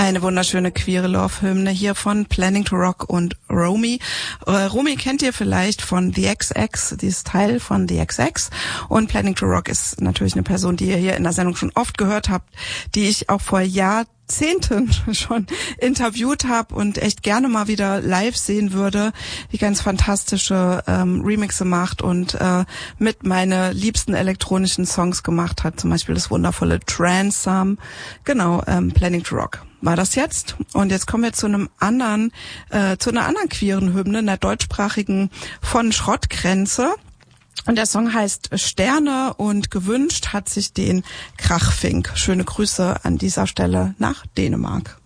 Eine wunderschöne queere Love-Hymne hier von Planning to Rock und Romy. Romy kennt ihr vielleicht von The XX, dieses Teil von The XX. Und Planning to Rock ist natürlich eine Person, die ihr hier in der Sendung schon oft gehört habt, die ich auch vor Jahrzehnten schon interviewt habe und echt gerne mal wieder live sehen würde, die ganz fantastische Remixe macht und mit meine liebsten elektronischen Songs gemacht hat, zum Beispiel das wundervolle Transam. Genau, Planning to Rock war das jetzt. Und jetzt kommen wir zu einer anderen queeren Hymne, einer deutschsprachigen von Schrottgrenze. Und der Song heißt Sterne und gewünscht hat sich den Krachfink. Schöne Grüße an dieser Stelle nach Dänemark.